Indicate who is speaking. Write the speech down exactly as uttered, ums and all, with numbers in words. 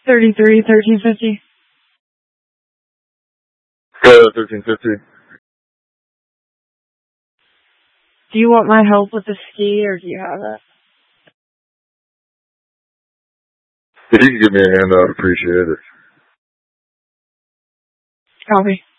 Speaker 1: thirty-three, thirteen fifty.
Speaker 2: Uh, thirteen fifty.
Speaker 1: Do you want my help with the ski, or do you have it?
Speaker 2: If you could give me a hand, I'd appreciate it.
Speaker 1: Copy.